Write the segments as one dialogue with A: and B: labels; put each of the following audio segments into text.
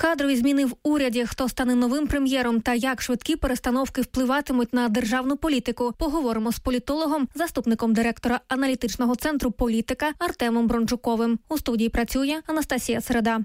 A: Кадрові зміни в уряді, хто стане новим прем'єром та як швидкі перестановки впливатимуть на державну політику, поговоримо з політологом, заступником директора аналітичного центру «Політика» Артемом Брончуковим. У студії працює Анастасія Середа.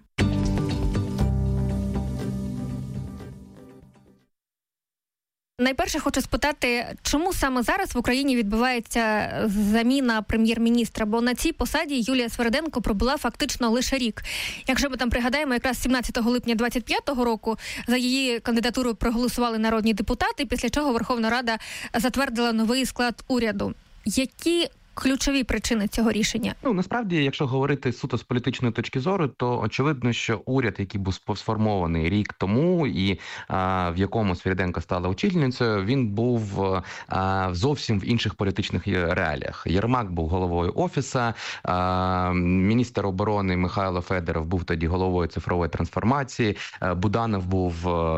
A: Найперше хочу спитати, чому саме зараз в Україні відбувається заміна прем'єр-міністра? Бо на цій посаді Юлія Свериденко пробула фактично лише рік. Якщо ми там пригадаємо, якраз 17 липня 25-го року за її кандидатуру проголосували народні депутати, після чого Верховна Рада затвердила новий склад уряду. Які ключові причини цього рішення?
B: Насправді, якщо говорити суто з політичної точки зору, то очевидно, що уряд, який був сформований рік тому і в якому Свериденко стала очільницею, він був зовсім в інших політичних реаліях. Єрмак був головою Офісу, міністр оборони Михайло Федоров був тоді головою цифрової трансформації, Буданов був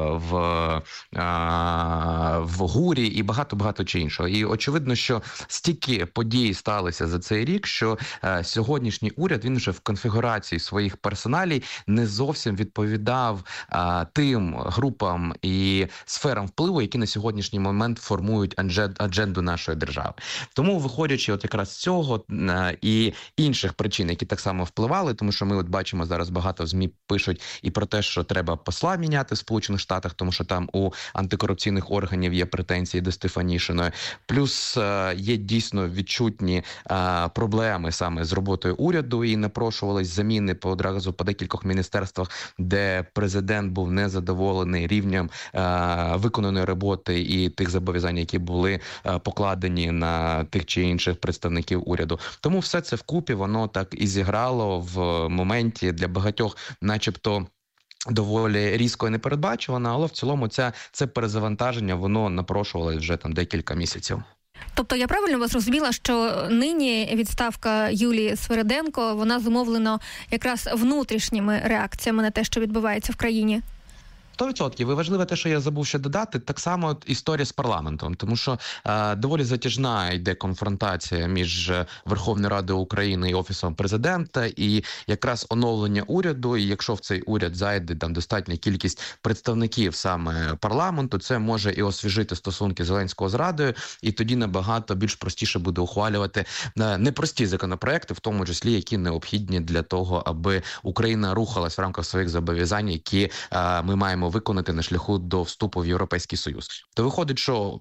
B: в ГУРі і багато чи іншого. І очевидно, що стільки подій сталося за цей рік, що сьогоднішній уряд, він вже в конфігурації своїх персоналій не зовсім відповідав тим групам і сферам впливу, які на сьогоднішній момент формують адженду нашої держави. Тому, виходячи от якраз з цього і інших причин, які так само впливали, тому що ми от бачимо зараз багато ЗМІ пишуть і про те, що треба посла міняти в Сполучених Штатах, тому що там у антикорупційних органів є претензії до Стефанішиної. Плюс є дійсно відчутні проблеми саме з роботою уряду, і напрошувались заміни одразу по декількох міністерствах, де президент був незадоволений рівнем виконаної роботи і тих зобов'язань, які були покладені на тих чи інших представників уряду. Тому все це вкупі, воно так і зіграло в моменті для багатьох, начебто, доволі різко і непередбачувано, але в цілому це перезавантаження, воно напрошувалось вже там декілька місяців.
A: Тобто я правильно вас розуміла, що нині відставка Юлії Свериденко, вона зумовлена якраз внутрішніми реакціями на те, що відбувається в країні?
B: 100%. І важливо те, що я забув ще додати, так само історія з парламентом, тому що доволі затяжна йде конфронтація між Верховною Радою України і Офісом Президента, і якраз оновлення уряду, і якщо в цей уряд зайде там достатня кількість представників саме парламенту, це може і освіжити стосунки Зеленського з Радою, і тоді набагато більш простіше буде ухвалювати непрості законопроекти, в тому числі, які необхідні для того, аби Україна рухалась в рамках своїх зобов'язань, які ми маємо виконати на шляху до вступу в Європейський Союз. То виходить, що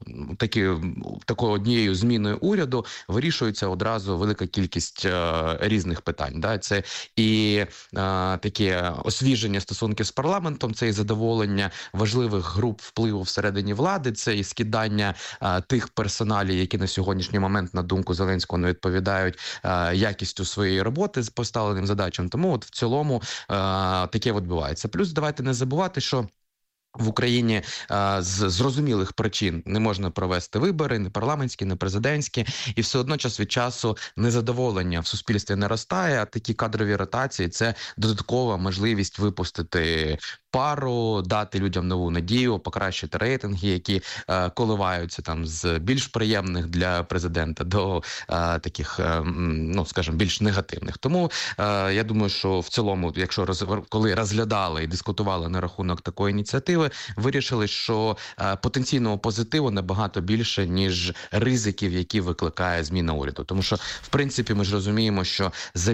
B: такою однією зміною уряду вирішується одразу велика кількість різних питань. Да? Це і таке освіження стосунків з парламентом, це і задоволення важливих груп впливу всередині влади, це і скидання тих персоналів, які на сьогоднішній момент, на думку Зеленського, не відповідають якістю своєї роботи з поставленим задачам. Тому от в цілому таке відбувається. Плюс давайте не забувати, що в Україні з зрозумілих причин не можна провести вибори, не парламентські, не президентські, і все одно час від часу незадоволення в суспільстві наростає, а такі кадрові ротації – це додаткова можливість випустити пару, дати людям нову надію, покращити рейтинги, які коливаються там з більш приємних для президента до таких, скажімо, більш негативних. Тому я думаю, що в цілому, коли розглядали і дискутували на рахунок такої ініціативи, вирішили, що потенційного позитиву набагато більше, ніж ризиків, які викликає зміна уряду. Тому що, в принципі, ми ж розуміємо, що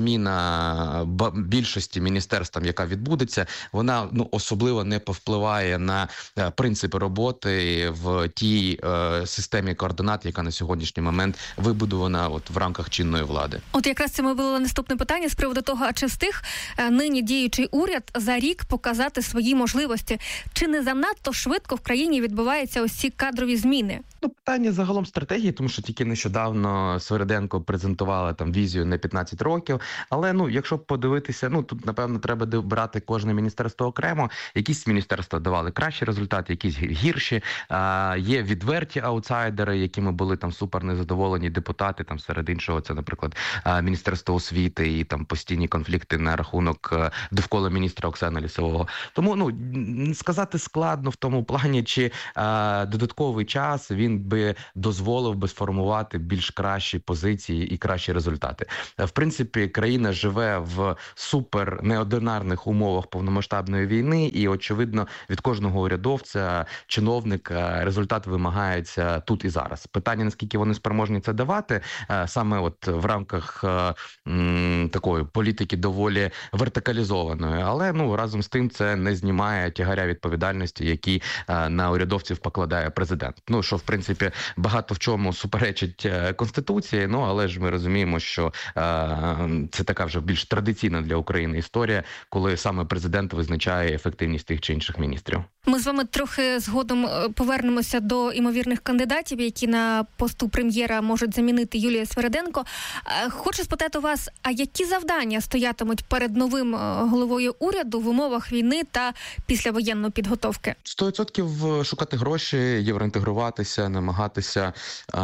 B: заміна більшості міністерств, яка відбудеться, вона особливо не повпливає на принципи роботи в тій системі координат, яка на сьогоднішній момент вибудована в рамках чинної влади.
A: От якраз це ми було наступне питання з приводу того, а чи встиг нині діючий уряд за рік показати свої можливості? Чи не занадто швидко в країні відбуваються ось ці кадрові зміни?
B: Питання загалом стратегії, тому що тільки нещодавно Свериденко презентувала там візію на 15 років. Але, якщо подивитися, тут, напевно, треба брати кожне міністерство окремо. Якісь міністерства давали кращі результати, якісь гірші. Є відверті аутсайдери, якими були там супер незадоволені депутати, там серед іншого, це, наприклад, Міністерство освіти і там постійні конфлікти на рахунок довкола міністра Оксани Лісового. Тому, сказати складно в тому плані, чи додатковий час він він би дозволив би сформувати більш кращі позиції і кращі результати. В принципі, країна живе в супер неординарних умовах повномасштабної війни, і очевидно від кожного урядовця, чиновника результат вимагається тут і зараз. Питання, наскільки вони спроможні це давати, саме от в рамках такої політики доволі вертикалізованої, але разом з тим це не знімає тягаря відповідальності, які на урядовців покладає президент. Що, в принципі, багато в чому суперечить Конституції, але ж ми розуміємо, що це така вже більш традиційна для України історія, коли саме президент визначає ефективність тих чи інших міністрів.
A: Ми з вами трохи згодом повернемося до імовірних кандидатів, які на посту прем'єра можуть замінити Юлію Свериденко. Хочу спитати у вас, а які завдання стоятимуть перед новим головою уряду в умовах війни та післявоєнної підготовки?
B: 100% шукати гроші, євроінтегруватися, намагатися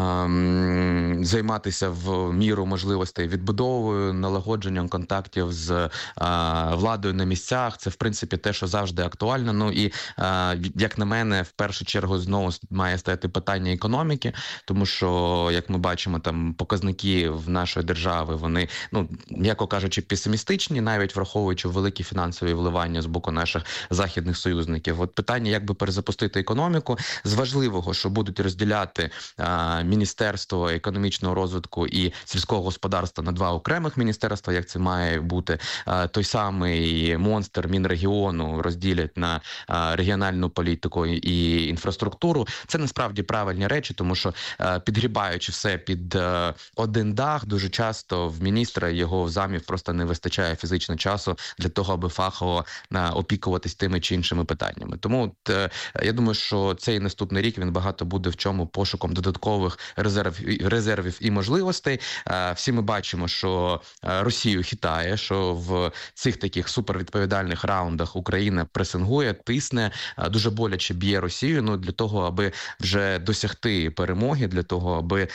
B: займатися в міру можливостей відбудовою, налагодженням контактів з владою на місцях. Це, в принципі, те, що завжди актуально. І, як на мене, в першу чергу знову має стояти питання економіки, тому що, як ми бачимо, там показники в нашої держави, вони, м'яко кажучи, песимістичні, навіть враховуючи великі фінансові вливання з боку наших західних союзників. От питання, як би перезапустити економіку, з важливого, що будуть розділяти Міністерство економічного розвитку і сільського господарства на два окремих міністерства, як це має бути. Той самий монстр Мінрегіону розділять на регіональну політику і інфраструктуру. Це насправді правильні речі, тому що підгрібаючи все під один дах, дуже часто в міністра його замів просто не вистачає фізично часу для того, аби фахово опікуватись тими чи іншими питаннями. Тому я думаю, що цей наступний рік він багато буде в чому пошуком додаткових резервів і можливостей. Всі ми бачимо, що Росію хитає, що в цих таких супервідповідальних раундах Україна пресингує, тисне, дуже боляче б'є Росію, для того, аби вже досягти перемоги, для того, аби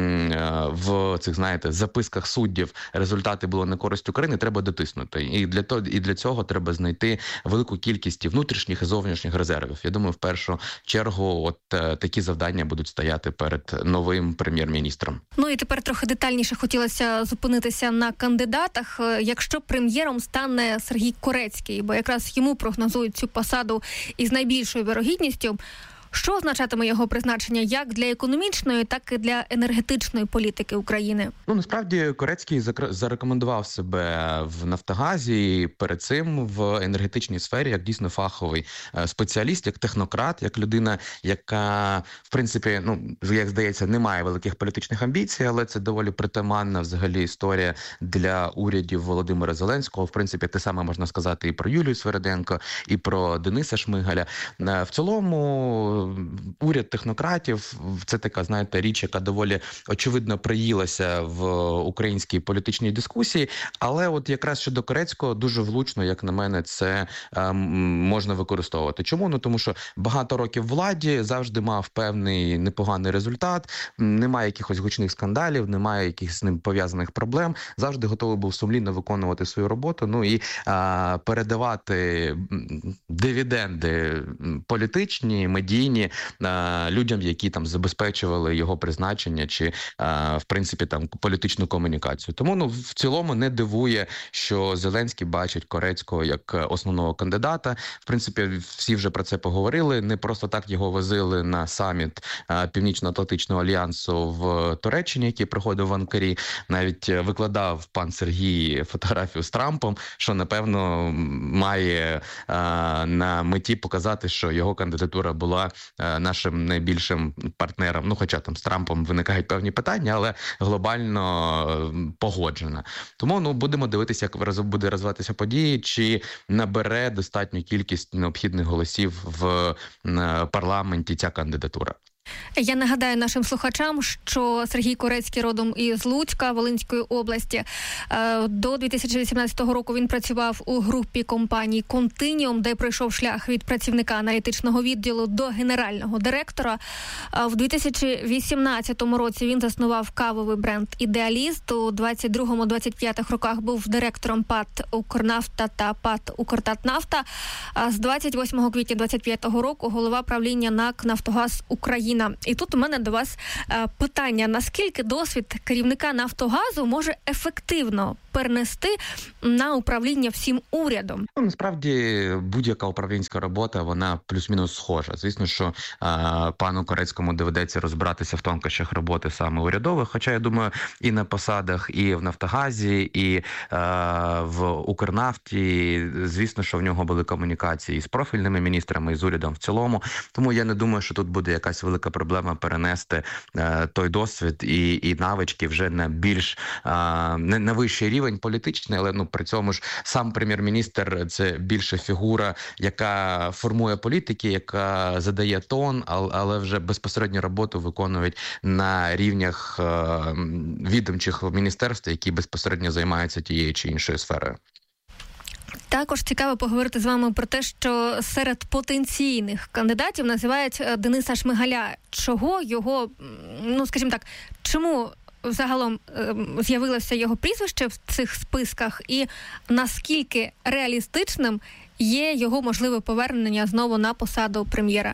B: в цих, записках суддів результати були на користь України, треба дотиснути. І для цього треба знайти велику кількість внутрішніх і зовнішніх резервів. Я думаю, в першу чергу такі завдання будуть стояти перед новим прем'єр-міністром.
A: І тепер трохи детальніше хотілося зупинитися на кандидатах. Якщо прем'єром стане Сергій Корецький, бо якраз йому прогнозують цю посаду із найбільшою вірогідністю, що означатиме його призначення як для економічної, так і для енергетичної політики України?
B: Насправді Корецький зарекомендував себе в Нафтогазі, перед цим в енергетичній сфері як дійсно фаховий спеціаліст, як технократ, як людина, яка, в принципі, як здається, не має великих політичних амбіцій, але це доволі притаманна взагалі історія для урядів Володимира Зеленського. В принципі, те саме можна сказати і про Юлію Свериденко, і про Дениса Шмигаля. В цілому уряд технократів – це така, річ, яка доволі очевидно приїлася в українській політичній дискусії, але от якраз щодо Корецького дуже влучно, як на мене, це можна використовувати. Чому? Тому що багато років владі, завжди мав певний непоганий результат, немає якихось гучних скандалів, немає якихось з ним пов'язаних проблем, завжди готовий був сумлінно виконувати свою роботу, і передавати дивіденди політичні, медійні людям, які там забезпечували його призначення чи, в принципі, там політичну комунікацію. Тому, в цілому не дивує, що Зеленський бачить Корецького як основного кандидата. В принципі, всі вже про це поговорили. Не просто так його возили на саміт Північно-Атлантичного альянсу в Туреччині, який проходив в Анкарі. Навіть викладав пан Сергій фотографію з Трампом, що, напевно, має на меті показати, що його кандидатура була нашим найбільшим партнером. Хоча там з Трампом виникають певні питання, але глобально погоджена. Тому будемо дивитися, як буде розвиватися події, чи набере достатню кількість необхідних голосів в парламенті ця кандидатура.
A: Я нагадаю нашим слухачам, що Сергій Корецький родом із Луцька, Волинської області. До 2018 року він працював у групі компаній «Континіум», де пройшов шлях від працівника аналітичного відділу до генерального директора. В 2018 році він заснував кавовий бренд «Ідеаліст». У 22-25 роках був директором ПАТ «Укрнафта» та ПАТ «Укртатнафта». З 28 квітня 25 року голова правління НАК «Нафтогаз України». Україна. І тут у мене до вас питання. Наскільки досвід керівника «Нафтогазу» може ефективно перенести на управління всім урядом?
B: Насправді, будь-яка управлінська робота, вона плюс-мінус схожа. Звісно, що пану Корецькому доведеться розбиратися в тонкощах роботи саме урядових, хоча, я думаю, і на посадах, і в «Нафтогазі», і в «Укрнафті», звісно, що в нього були комунікації з профільними міністрами, і з урядом в цілому. Тому я не думаю, що тут буде якась велика проблема перенести той досвід і навички вже на більш на вищий рівень політичний, але при цьому ж сам прем'єр-міністр – це більше фігура, яка формує політики, яка задає тон, але вже безпосередньо роботу виконують на рівнях відомчих міністерств, які безпосередньо займаються тією чи іншою сферою.
A: Також цікаво поговорити з вами про те, що серед потенційних кандидатів називають Дениса Шмигаля. Чого його, скажімо так, чому загалом з'явилося його прізвище в цих списках і наскільки реалістичним є його можливе повернення знову на посаду прем'єра?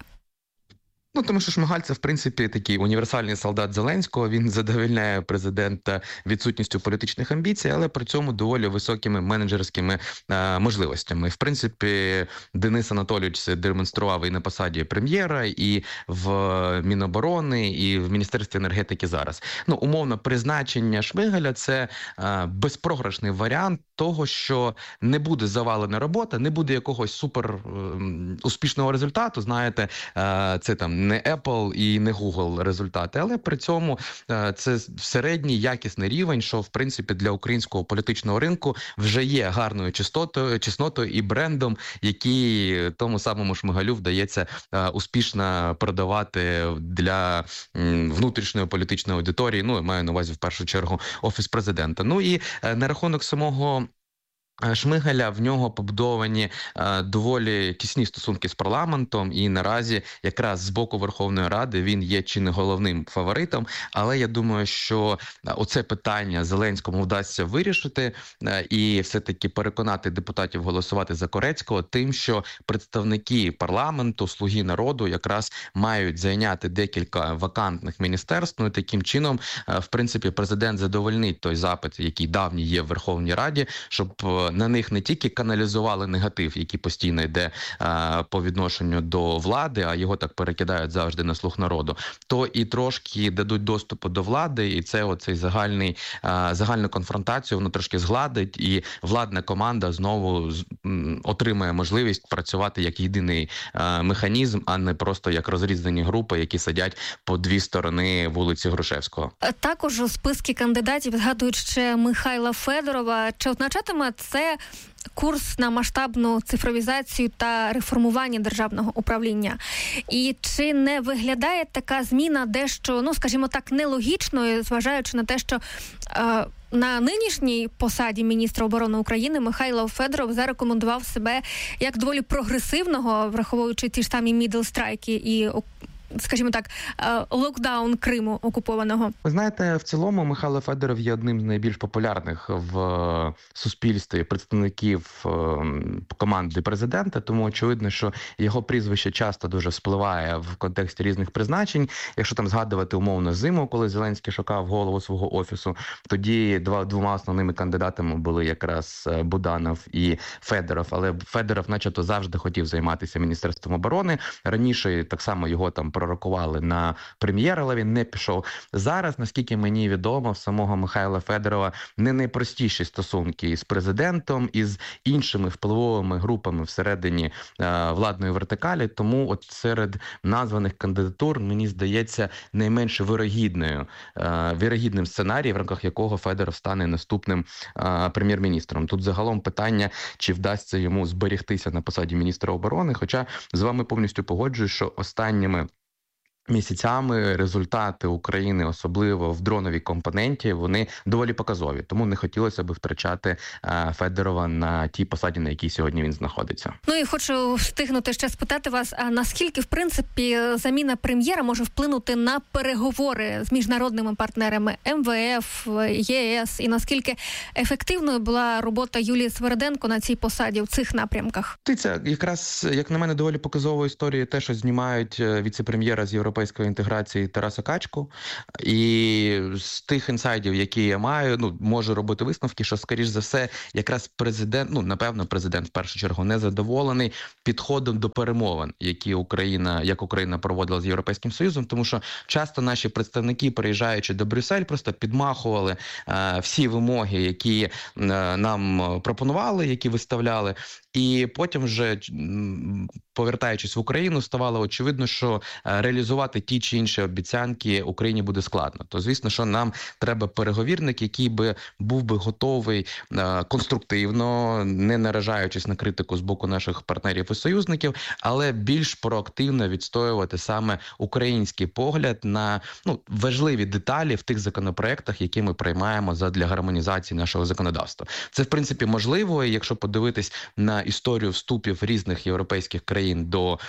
B: Тому що Шмигаль – це, в принципі, такий універсальний солдат Зеленського. Він задовольняє президента відсутністю політичних амбіцій, але при цьому доволі високими менеджерськими можливостями. В принципі, Денис Анатолійович це демонстрував і на посаді прем'єра, і в Міноборони, і в Міністерстві енергетики зараз. Умовно, призначення Шмигаля – це безпрограшний варіант того, що не буде завалена робота, не буде якогось супер успішного результату. Знаєте, це там не Apple і не Google результати, але при цьому це середній якісний рівень, що, в принципі, для українського політичного ринку вже є гарною чеснотою і брендом, який тому самому Шмигалю вдається успішно продавати для внутрішньої політичної аудиторії, я маю на увазі в першу чергу Офіс президента. І на рахунок самого Шмигаля, в нього побудовані доволі тісні стосунки з парламентом, і наразі якраз з боку Верховної Ради він є чи не головним фаворитом, але я думаю, що оце питання Зеленському вдасться вирішити і все-таки переконати депутатів голосувати за Корецького тим, що представники парламенту, слуги народу якраз мають зайняти декілька вакантних міністерств. І таким чином, в принципі, президент задовольнить той запит, який давній є в Верховній Раді, щоб на них не тільки каналізували негатив, який постійно йде по відношенню до влади, а його так перекидають завжди на слух народу, то і трошки дадуть доступу до влади, і це оцей загальну конфронтацію воно трошки згладить, і владна команда знову отримає можливість працювати як єдиний механізм, а не просто як розрізані групи, які сидять по дві сторони вулиці Грушевського.
A: Також у списку кандидатів згадують ще Михайла Федорова. Чи означатиме це курс на масштабну цифровізацію та реформування державного управління? І чи не виглядає така зміна дещо, скажімо так, нелогічною, зважаючи на те, що на нинішній посаді міністра оборони України Михайло Федоров зарекомендував себе як доволі прогресивного, враховуючи ті ж самі мідл-страйки і, скажімо так, локдаун Криму окупованого?
B: Ви знаєте, в цілому Михайло Федоров є одним з найбільш популярних в суспільстві представників команди президента, тому очевидно, що його прізвище часто дуже спливає в контексті різних призначень. Якщо там згадувати умовно зиму, коли Зеленський шукав голову свого офісу, тоді двома основними кандидатами були якраз Буданов і Федоров, але Федоров начебто завжди хотів займатися Міністерством оборони. Раніше так само його там пророкували на прем'єра, але він не пішов. Зараз, наскільки мені відомо, в самого Михайла Федорова не найпростіші стосунки з президентом, і з іншими впливовими групами всередині владної вертикалі, тому от серед названих кандидатур, мені здається, найменш вірогідним сценарієм, в рамках якого Федоров стане наступним прем'єр-міністром. Тут загалом питання, чи вдасться йому зберегтися на посаді міністра оборони, хоча з вами повністю погоджуюсь, що останніми місяцями результати України, особливо в дроновій компоненті, вони доволі показові. Тому не хотілося б втрачати Федорова на тій посаді, на якій сьогодні він знаходиться.
A: І хочу встигнути ще спитати вас, а наскільки, в принципі, заміна прем'єра може вплинути на переговори з міжнародними партнерами МВФ, ЄС, і наскільки ефективною була робота Юлії Сверденко на цій посаді в цих напрямках?
B: Це якраз, як на мене, доволі показовою історією те, що знімають віце-прем'єра з Європейського європейської інтеграції Тараса Качку. І з тих інсайдів, які я маю, можу робити висновки, що, скоріш за все, якраз президент, напевно, президент в першу чергу не задоволений підходом до перемовин, як Україна проводила з Європейським Союзом, тому що часто наші представники, переїжджаючи до Брюссель, просто підмахували всі вимоги, які нам пропонували, які виставляли, і потім вже, повертаючись в Україну, ставало очевидно, що реалізувати ті чи інші обіцянки Україні буде складно. То, звісно, що нам треба переговірник, який був би готовий конструктивно, не наражаючись на критику з боку наших партнерів і союзників, але більш проактивно відстоювати саме український погляд на важливі деталі в тих законопроектах, які ми приймаємо задля гармонізації нашого законодавства. Це, в принципі, можливо, і якщо подивитись на історію вступів різних європейських країн до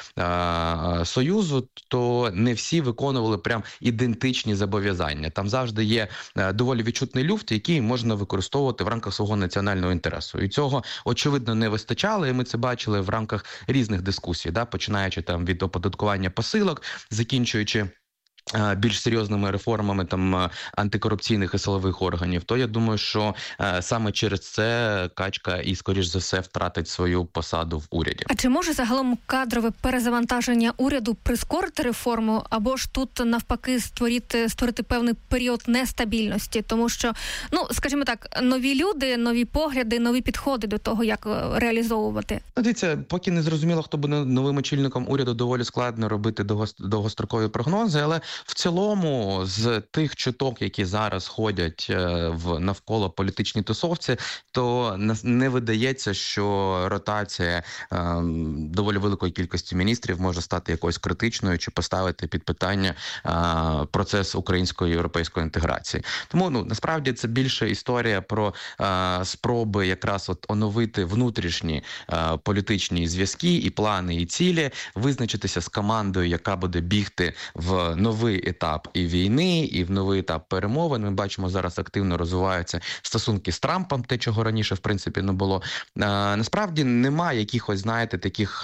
B: Союзу, то не всі виконували прям ідентичні зобов'язання. Там завжди є доволі відчутний люфт, який можна використовувати в рамках свого національного інтересу. І цього, очевидно, не вистачало, і ми це бачили в рамках різних дискусій, починаючи там від оподаткування посилок, закінчуючи більш серйозними реформами антикорупційних і силових органів, то я думаю, що саме через це Качка і, скоріш за все, втратить свою посаду в уряді.
A: А чи може загалом кадрове перезавантаження уряду прискорити реформу, або ж тут навпаки створити певний період нестабільності? Тому що, скажімо так, нові люди, нові погляди, нові підходи до того, як реалізовувати.
B: Дивіться, поки не зрозуміло, хто буде новим очільником уряду, доволі складно робити довгострокові прогнози, але в цілому, з тих чуток, які зараз ходять навколо політичній тусовці, то не видається, що ротація доволі великої кількості міністрів може стати якоюсь критичною чи поставити під питання процес української європейської інтеграції. Тому, насправді, це більше історія про спроби якраз оновити внутрішні політичні зв'язки і плани, і цілі, визначитися з командою, яка буде бігти в новий етап і війни, і в новий етап перемовин. Ми бачимо, зараз активно розвиваються стосунки з Трампом, те, чого раніше, в принципі, не було. Насправді, немає якихось, таких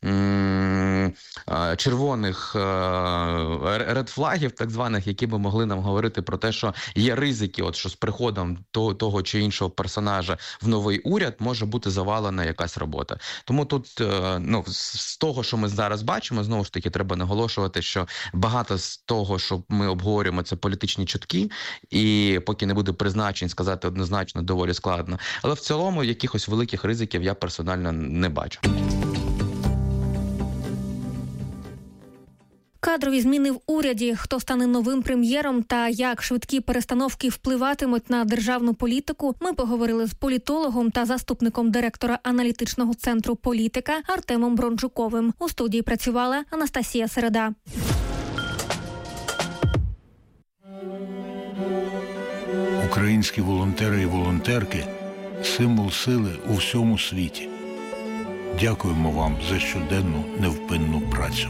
B: червоних редфлагів, так званих, які би могли нам говорити про те, що є ризики, що з приходом того чи іншого персонажа в новий уряд може бути завалена якась робота. Тому тут, з того, що ми зараз бачимо, знову ж таки, треба наголошувати, що багато з того, що ми обговорюємо, це політичні чутки, і поки не буде призначень, сказати однозначно доволі складно. Але в цілому якихось великих ризиків я персонально не бачу.
A: Кадрові зміни в уряді, хто стане новим прем'єром та як швидкі перестановки впливатимуть на державну політику, ми поговорили з політологом та заступником директора аналітичного центру «Політика» Артемом Бронджуковим. У студії працювала Анастасія Середа.
C: Українські волонтери і волонтерки – символ сили у всьому світі. Дякуємо вам за щоденну невпинну працю.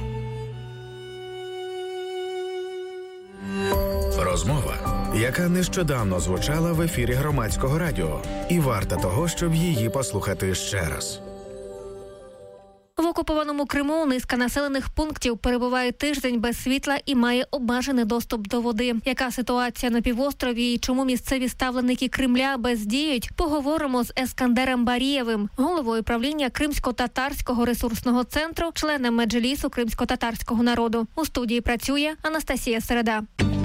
D: Розмова, яка нещодавно звучала в ефірі Громадського радіо, і варта того, щоб її послухати ще раз.
A: В окупованому Криму низка населених пунктів перебуває тиждень без світла і має обмежений доступ до води. Яка ситуація на півострові і чому місцеві ставленики Кремля бездіють, поговоримо з Ескандером Барієвим, головою правління Кримсько-татарського ресурсного центру, членом Меджлісу кримсько-татарського народу. У студії працює Анастасія Середа.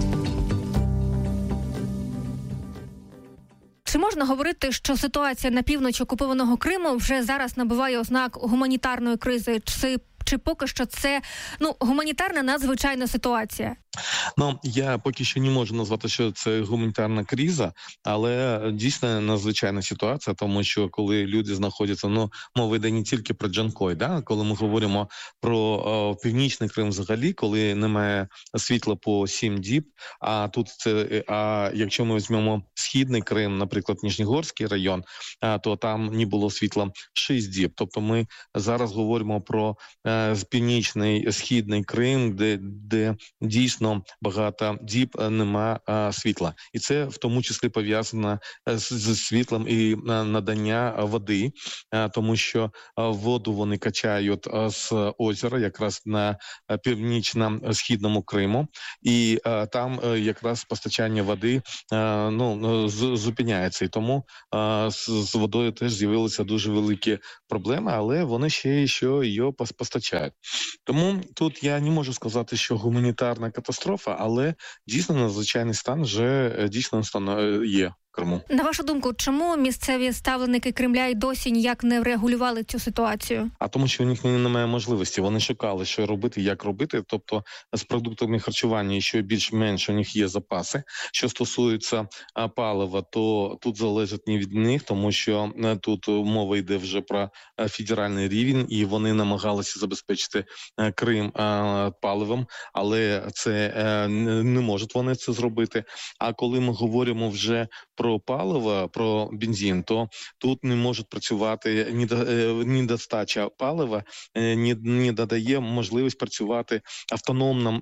A: Чи можна говорити, що ситуація на півночі окупованого Криму вже зараз набуває ознак гуманітарної кризи? Чи поки що це гуманітарна надзвичайна ситуація?
E: Я поки що не можу назвати, що це гуманітарна криза, але дійсно надзвичайна ситуація, тому що коли люди знаходяться, мова йде не тільки про Джанкой, коли ми говоримо про Північний Крим взагалі, коли немає світла по 7 діб, а якщо ми візьмемо Східний Крим, наприклад, Ніжнігорський район, то там не було світла 6 діб. Тобто ми зараз говоримо про північний, східний Крим, де дійсно багато діб нема світла. І це в тому числі пов'язано з світлом і надання води, тому що воду вони качають з озера якраз на північно-східному Криму, і там якраз постачання води зупиняється. І тому з водою теж з'явилися дуже великі проблеми, але вони ще її постачають. Тому тут я не можу сказати, що гуманітарна катастрофа, але дійсно надзвичайний стан вже дійсно є в Криму.
A: На вашу думку, чому місцеві ставленики Кремля й досі ніяк не врегулювали цю ситуацію?
E: А тому, що у них немає можливості. Вони шукали, що робити, як робити. Тобто з продуктами харчування ще більш-менш у них є запаси. Що стосується палива, то тут залежить не від них, тому що тут мова йде вже про федеральний рівень, і вони намагалися забезпечити Крим паливом, але це не можуть вони це зробити. А коли ми говоримо вже про паливо, про бензин, то тут не можуть працювати недостача палива, не додає можливість працювати автономним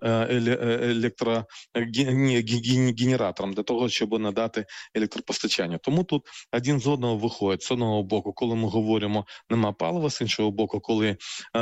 E: електрогенератором для того, щоб надати електропостачання. Тому тут один з одного виходить. З одного боку, коли ми говоримо, нема палива, з іншого боку, коли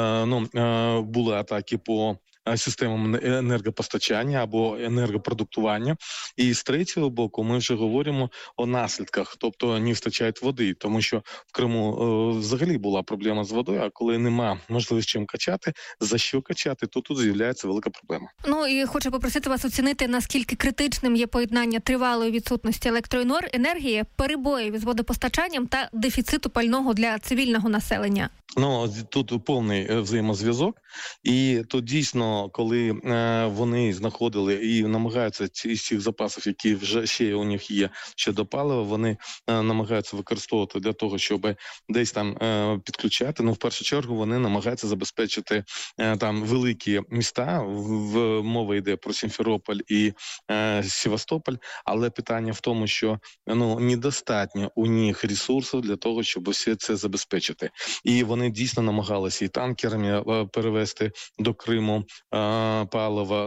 E: були атаки по системам енергопостачання або енергопродуктування. І з третього боку ми вже говоримо о наслідках, тобто не вистачає води, тому що в Криму взагалі була проблема з водою, а коли нема можливості чим качати, за що качати, то тут з'являється велика проблема.
A: Ну і хочу попросити вас оцінити, наскільки критичним є поєднання тривалої відсутності електроенергії, перебоїв із водопостачанням та дефіциту пального для цивільного населення.
E: Ну, тут повний взаємозв'язок, і то дійсно, коли вони знаходили і намагаються із цих запасів, які вже ще у них є щодо палива, вони намагаються використовувати для того, щоб десь там підключати. Ну, в першу чергу, вони намагаються забезпечити там великі міста, мова йде про Сімферополь і Севастополь, але питання в тому, що недостатньо у них ресурсів для того, щоб все це забезпечити. І вони дійсно намагалися і танкерами перевезти до Криму паливо,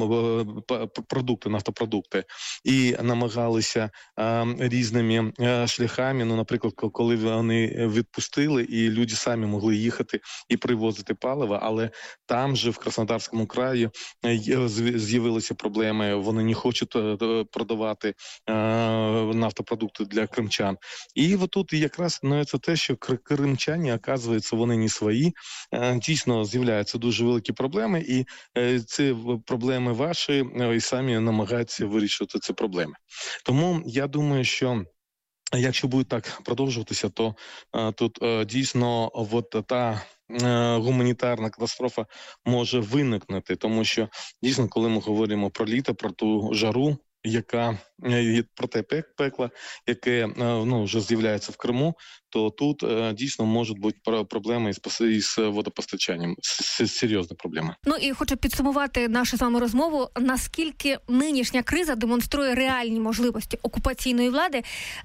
E: продукти, нафтопродукти, і намагалися різними шляхами, наприклад, коли вони відпустили, і люди самі могли їхати і привозити паливо, але там же в Краснодарському краї з'явилися проблеми, вони не хочуть продавати нафтопродукти для кримчан. І отут якраз це те, що кримчані, оказується, вони не свої, дійсно з'являються дуже великі проблеми, і ці проблеми ваші, і самі намагаються вирішувати ці проблеми. Тому я думаю, що якщо буде так продовжуватися, то тут дійсно та гуманітарна катастрофа може виникнути, тому що дійсно, коли ми говоримо про літо, про ту жару, яка про те пекло, яке вже з'являється в Криму, то тут дійсно можуть бути проблеми із водопостачанням, серйозні проблеми.
A: Ну і хочу підсумувати нашу з вами розмову, наскільки нинішня криза демонструє реальні можливості окупаційної влади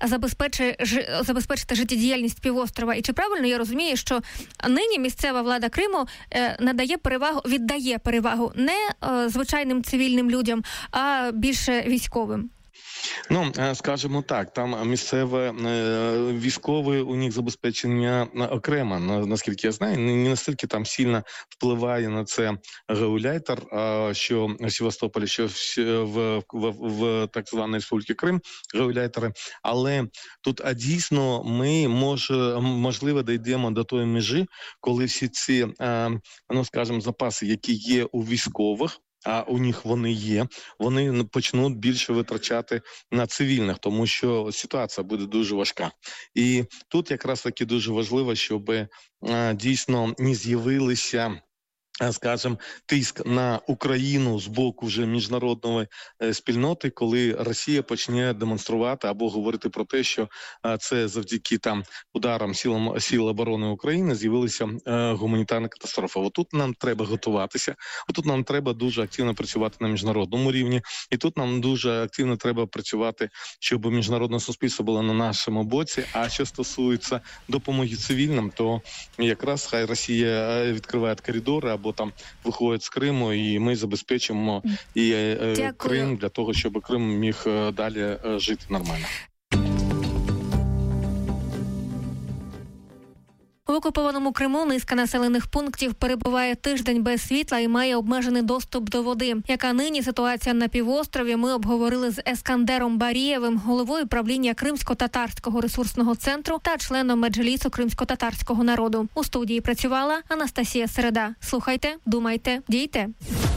A: забезпечити життєдіяльність півострова. І чи правильно я розумію, що нині місцева влада Криму віддає перевагу не звичайним цивільним людям, а більше військовим?
E: Скажімо так, там місцеве військове, у них забезпечення окремо, наскільки я знаю, не настільки там сильно впливає на це гауляйтер, що в Севастополі, що в так званій Республіці Крим гауляйтери, але тут дійсно ми можливо дійдемо до тої межі, коли всі ці, скажімо, запаси, які є у військових, а у них вони є, вони почнуть більше витрачати на цивільних, тому що ситуація буде дуже важка. І тут якраз таки дуже важливо, щоб дійсно не з'явилися скажем, тиск на Україну з боку вже міжнародної спільноти, коли Росія почне демонструвати або говорити про те, що це завдяки там ударам сил оборони України з'явилася гуманітарна катастрофа. Отут нам треба готуватися, отут нам треба дуже активно працювати на міжнародному рівні, і тут нам дуже активно треба працювати, щоб міжнародне суспільство було на нашому боці. А що стосується допомоги цивільним, то якраз хай Росія відкриває коридори або там виходить з Криму, і ми забезпечимо і Крим для того, щоб Крим міг далі жити нормально.
A: В окупованому Криму низка населених пунктів перебуває тиждень без світла і має обмежений доступ до води. Яка нині ситуація на півострові, ми обговорили з Ескандером Барієвим, головою правління Кримсько-татарського ресурсного центру та членом Меджлісу кримсько-татарського народу. У студії працювала Анастасія Середа. Слухайте, думайте, дійте.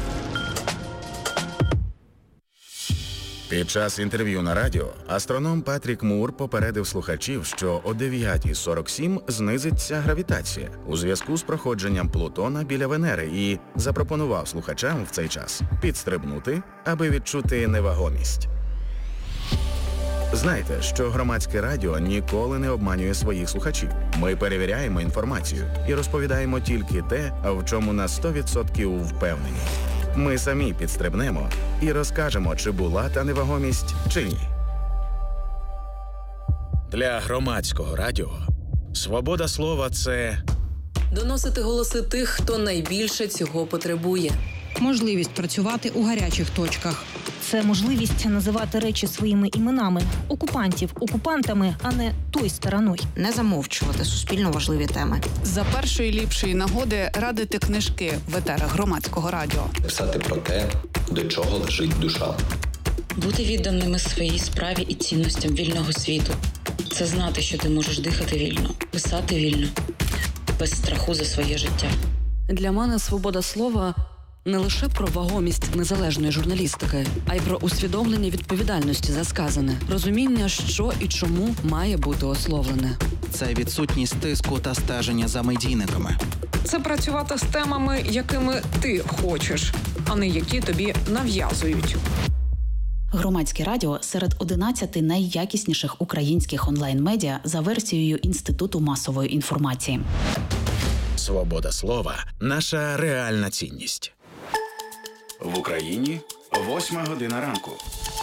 D: Під час інтерв'ю на радіо астроном Патрік Мур попередив слухачів, що о 9:47 знизиться гравітація у зв'язку з проходженням Плутона біля Венери і запропонував слухачам в цей час підстрибнути, аби відчути невагомість. Знайте, що громадське радіо ніколи не обманює своїх слухачів. Ми перевіряємо інформацію і розповідаємо тільки те, в чому на 100% впевнені. Ми самі підстрибнемо і розкажемо, чи була та невагомість, чи ні. Для громадського радіо свобода слова – це
F: доносити голоси тих, хто найбільше цього потребує.
G: Можливість працювати у гарячих точках.
H: Це можливість називати речі своїми іменами. Окупантів окупантами, а не той стороною.
I: Не замовчувати суспільно важливі теми.
G: За першої ліпшої нагоди радити книжки в етерах громадського радіо.
J: Писати про те, до чого лежить душа.
K: Бути відданими своїй справі і цінностям вільного світу. Це знати, що ти можеш дихати вільно, писати вільно, без страху за своє життя.
F: Для мене свобода слова – не лише про вагомість незалежної журналістики, а й про усвідомлення відповідальності за сказане, розуміння, що і чому має бути ословлене.
L: Це відсутність тиску та стеження за медійниками.
G: Це працювати з темами, якими ти хочеш, а не які тобі нав'язують.
I: Громадське радіо серед 11 найякісніших українських онлайн-медіа за версією Інституту масової інформації.
D: свобода слова – наша реальна цінність. В Україні 8:00 ранку.